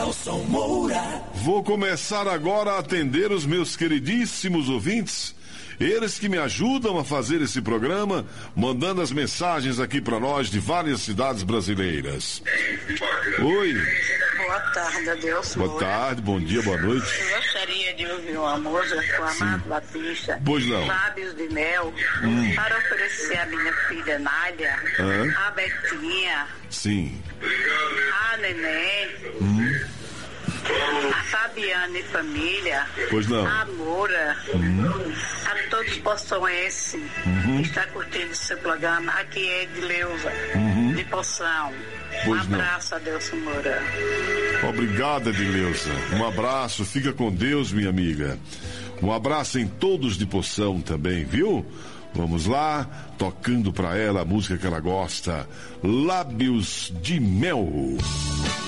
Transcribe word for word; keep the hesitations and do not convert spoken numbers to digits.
Adelson Moura. Vou começar agora a atender os meus queridíssimos ouvintes, eles que me ajudam a fazer esse programa, mandando as mensagens aqui para nós de várias cidades brasileiras. Oi. Boa tarde, Adelson Boa Moura. tarde, bom dia, boa noite. Eu gostaria de ouvir uma música com a Amado Batista, Pois não. Lábios de Mel, Hum. para oferecer à minha filha Nádia, Hã? a Betinha, Sim. a Neném, Hum. a Fabiana e família, Pois não. a Moura, Hum. a todos poções Uhum. que está curtindo seu programa. Aqui é Edileuza, Uhum. de Poção. Pois Um não. abraço, Adelson Moura. Obrigada, Edileuza. Um abraço, fica com Deus, minha amiga. Um abraço em todos de Poção também, viu? Vamos lá, tocando pra ela a música que ela gosta, Lábios de Mel.